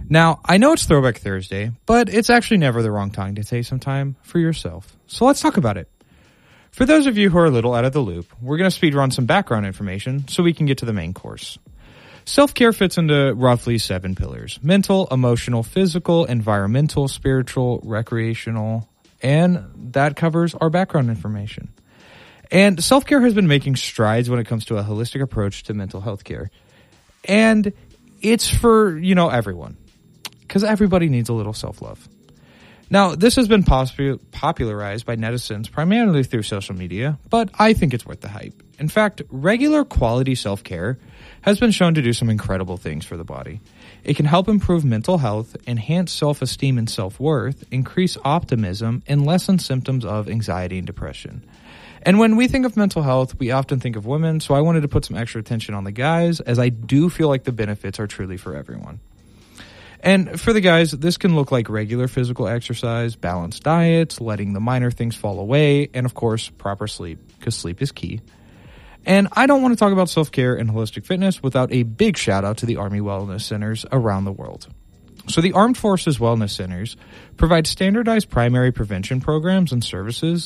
Now, I know it's Throwback Thursday, but it's actually never the wrong time to take some time for yourself. So let's talk about it. For those of you who are a little out of the loop, we're going to speed run some background information so we can get to the main course. Self-care fits into roughly 7 pillars: mental, emotional, physical, environmental, spiritual, recreational, and that covers our background information. And self-care has been making strides when it comes to a holistic approach to mental health care. And it's for, everyone, because everybody needs a little self-love. Now, this has been popularized by netizens primarily through social media, but I think it's worth the hype. In fact, regular quality self-care has been shown to do some incredible things for the body. It can help improve mental health, enhance self-esteem and self-worth, increase optimism, and lessen symptoms of anxiety and depression. And when we think of mental health, we often think of women, so I wanted to put some extra attention on the guys, as I do feel like the benefits are truly for everyone. And for the guys, this can look like regular physical exercise, balanced diets, letting the minor things fall away, and of course, proper sleep, because sleep is key. And I don't want to talk about self-care and holistic fitness without a big shout out to the Army Wellness Centers around the world. So the Armed Forces Wellness Centers provide standardized primary prevention programs and services